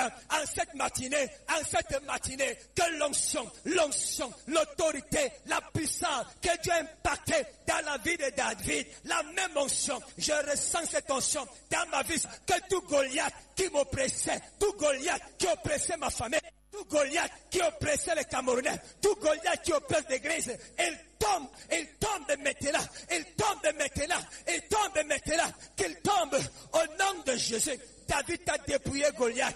en cette matinée, que l'onction, l'autorité, la puissance que Dieu a impacté dans la vie de David, la même onction, je ressens cette onction dans ma vie, que tout Goliath qui m'oppressait, tout Goliath qui oppressait ma famille, tout Goliath qui oppressait les Camerounais, tout Goliath qui oppresse l'Église, il tombe maintenant, qu'il tombe au nom de Jésus. David a dépouillé Goliath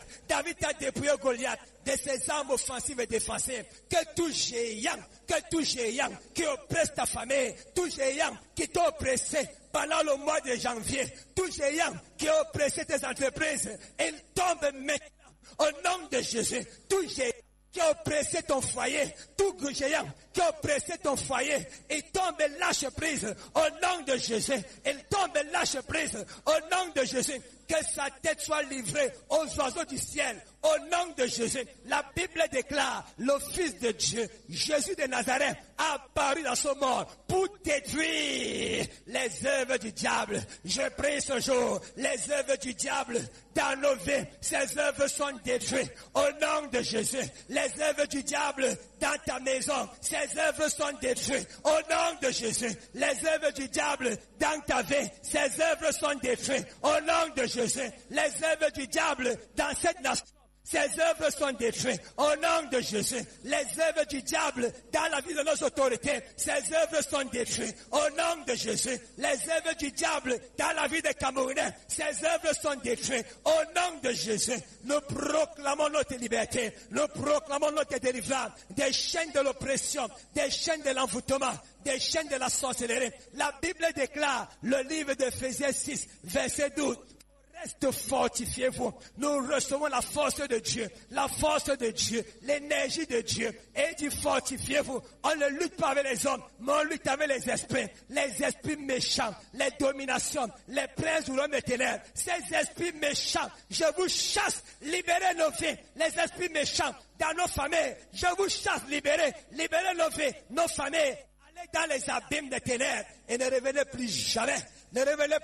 de ses armes offensives et défensives. Que tout géant qui oppresse ta famille, tout géant qui t'a oppressé pendant le mois de janvier, tout géant qui a oppressé tes entreprises, il tombe maintenant au nom de Jésus. Tout géant qui a oppressé ton foyer, tout géant qui a oppressé ton foyer, il tombe et lâche prise au nom de Jésus. Il tombe et lâche prise au nom de Jésus. Que sa tête soit livrée aux oiseaux du ciel, au nom de Jésus. La Bible déclare, le Fils de Dieu, Jésus de Nazareth, a apparu dans ce monde pour détruire les œuvres du diable. Je prie ce jour, les œuvres du diable dans nos vies, ces œuvres sont détruites au nom de Jésus. Les œuvres du diable dans ta maison, ces œuvres sont détruites au nom de Jésus. Les œuvres du diable dans ta vie, ces œuvres sont détruites au nom de Jésus. Les œuvres du diable dans cette nation, ces œuvres sont détruites au nom de Jésus. Les œuvres du diable dans la vie de nos autorités, ces œuvres sont détruites au nom de Jésus. Les œuvres du diable dans la vie des Camerounais, ces œuvres sont détruites au nom de Jésus. Nous proclamons notre liberté, nous proclamons notre délivrance des chaînes de l'oppression, des chaînes de l'envoûtement, des chaînes de la sorcellerie. La Bible déclare, le livre d'Éphésiens 6, verset 12. Reste fortifiez-vous. Nous recevons la force de Dieu, l'énergie de Dieu. Et il dit fortifiez-vous. On ne lutte pas avec les hommes, mais on lutte avec les esprits méchants, les dominations, les princes du royaume des ténèbres. Ces esprits méchants, je vous chasse, libérez nos vies. Les esprits méchants dans nos familles, je vous chasse, libérez nos vies, nos familles. Allez dans les abîmes des ténèbres et ne revenez plus jamais. Ne revenez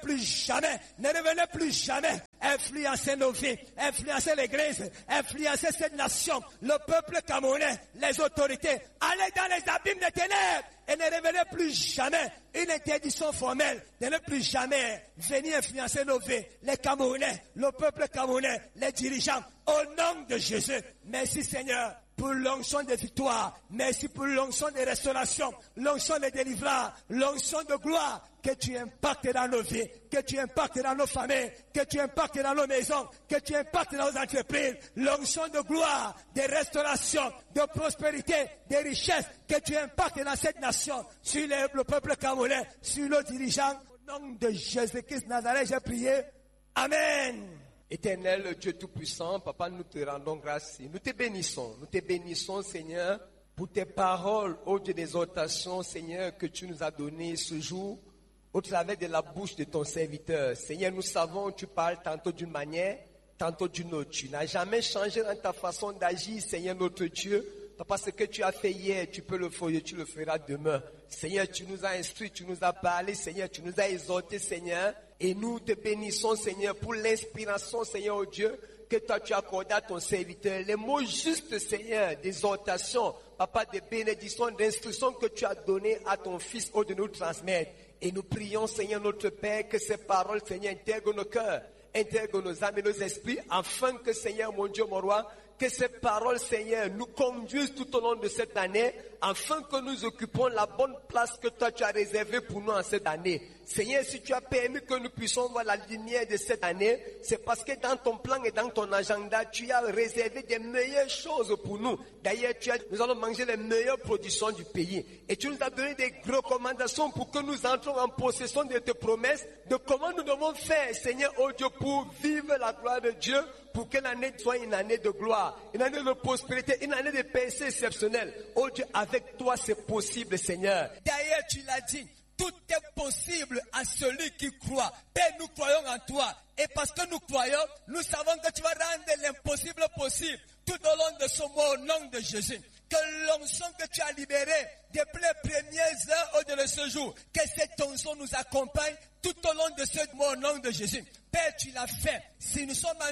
plus jamais influencer nos vies, influencer l'Église, influencer cette nation, le peuple camerounais, les autorités. Allez dans les abîmes des ténèbres et ne revenez plus jamais. Une interdiction formelle de ne plus jamais venir influencer nos vies, les Camerounais, le peuple camerounais, les dirigeants, au nom de Jésus. Merci Seigneur pour l'onction de victoire, merci pour l'onction de restauration, l'onction de délivrance, l'onction de gloire. Que tu impactes dans nos vies, que tu impactes dans nos familles, que tu impactes dans nos maisons, que tu impactes dans nos entreprises. L'onction de gloire, de restauration, de prospérité, de richesse, que tu impactes dans cette nation, sur le peuple camerounais, sur nos dirigeants. Au nom de Jésus-Christ Nazareth, j'ai prié. Amen. Éternel Dieu Tout-Puissant, Papa, nous te rendons grâce. Nous te bénissons, Seigneur, pour tes paroles, ô Dieu d'exhortation, Seigneur, que tu nous as données ce jour, au travers de la bouche de ton serviteur. Seigneur, nous savons, tu parles tantôt d'une manière, tantôt d'une autre. Tu n'as jamais changé dans ta façon d'agir, Seigneur notre Dieu. Papa, ce que tu as fait hier, tu peux le faire, tu le feras demain. Seigneur, tu nous as instruits, tu nous as parlé, Seigneur, tu nous as exhortés, Seigneur. Et nous te bénissons, Seigneur, pour l'inspiration, Seigneur, oh Dieu, que toi tu as accordé à ton serviteur. Les mots justes, Seigneur, d'exhortation, Papa, de bénédiction, d'instruction que tu as donné à ton Fils, oh, de nous transmettre. Et nous prions, Seigneur, notre Père, que ces paroles, Seigneur, intègrent nos cœurs, intègrent nos âmes et nos esprits, afin que, Seigneur, mon Dieu, mon roi, que ces paroles, Seigneur, nous conduisent tout au long de cette année, afin que nous occupons la bonne place que toi tu as réservée pour nous en cette année. Seigneur, si tu as permis que nous puissions voir la lumière de cette année, c'est parce que dans ton plan et dans ton agenda, tu as réservé des meilleures choses pour nous. D'ailleurs, nous allons manger les meilleures productions du pays. Et tu nous as donné des recommandations pour que nous entrons en possession de tes promesses, de comment nous devons faire, Seigneur, oh Dieu, pour vivre la gloire de Dieu, pour que l'année soit une année de gloire, une année de prospérité, une année de percée exceptionnelle. Oh Dieu, avec toi c'est possible, Seigneur. D'ailleurs, tu l'as dit, tout est possible à celui qui croit. Père, nous croyons en toi. Et parce que nous croyons, nous savons que tu vas rendre l'impossible possible tout au long de ce mois au nom de Jésus. Que l'onction que tu as libérée depuis les premières heures de ce jour, que cette onction nous accompagne tout au long de ce mois au nom de Jésus. Père, tu l'as fait. Si nous sommes en vie,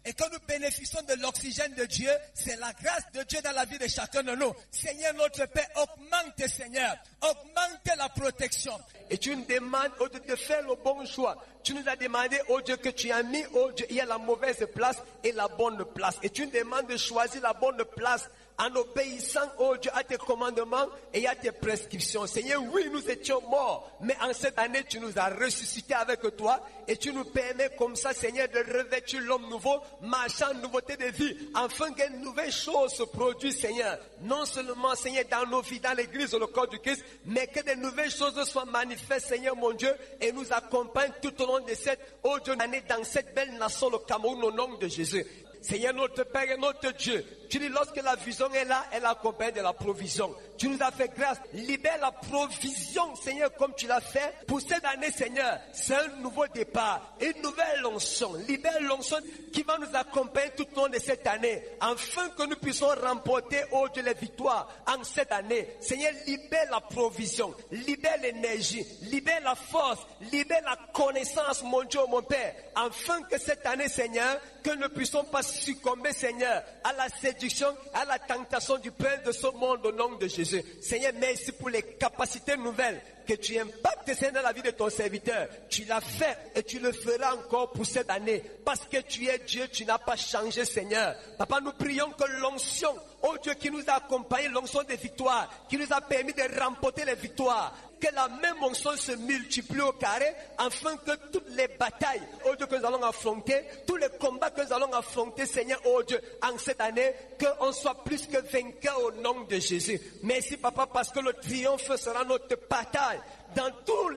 et que nous bénéficions de l'oxygène de Dieu, c'est la grâce de Dieu dans la vie de chacun de nous. Seigneur notre Père, augmente Seigneur, augmente la protection. Et tu nous demandes, oh Dieu, de faire le bon choix. Tu nous as demandé, oh Dieu, que tu as mis, oh Dieu, il y a la mauvaise place et la bonne place. Et tu nous demandes de choisir la bonne place en obéissant, oh Dieu, à tes commandements et à tes prescriptions. Seigneur, oui, nous étions morts, mais en cette année, tu nous as ressuscités avec toi et tu nous permets comme ça, Seigneur, de revêtir l'homme nouveau, marchant en nouveauté de vie, afin qu'une nouvelle chose se produise, Seigneur. Non seulement, Seigneur, dans nos vies, dans l'église, le corps du Christ, mais que de nouvelles choses soient manifestes, Seigneur, mon Dieu, et nous accompagnent tout au long de cette, oh Dieu, année dans cette belle nation, le Cameroun, au nom de Jésus. Seigneur, notre Père et notre Dieu, tu dis lorsque la vision est là, elle accompagne de la provision. Tu nous as fait grâce. Libère la provision, Seigneur, comme tu l'as fait. Pour cette année, Seigneur, c'est un nouveau départ, une nouvelle onction. Libère l'onction qui va nous accompagner tout au long de cette année, afin que nous puissions remporter, oh Dieu, les victoires en cette année. Seigneur, libère la provision, libère l'énergie, libère la force, libère la connaissance, mon Dieu, mon Père, afin que cette année, Seigneur, que nous ne puissions pas succomber, Seigneur, à la séduction, à la tentation du prince de ce monde au nom de Jésus. Seigneur, merci pour les capacités nouvelles que tu impactes, Seigneur, dans la vie de ton serviteur. Tu l'as fait et tu le feras encore pour cette année. Parce que tu es Dieu, tu n'as pas changé, Seigneur. Papa, nous prions que l'onction, oh Dieu, qui nous a accompagnés, l'onction des victoires, qui nous a permis de remporter les victoires, que la même onction se multiplie au carré, afin que toutes les batailles, oh Dieu, que nous allons affronter, tous les combats que nous allons affronter, Seigneur, oh Dieu, en cette année, qu'on soit plus que vainqueurs au nom de Jésus. Merci, Papa, parce que le triomphe sera notre bataille dans tous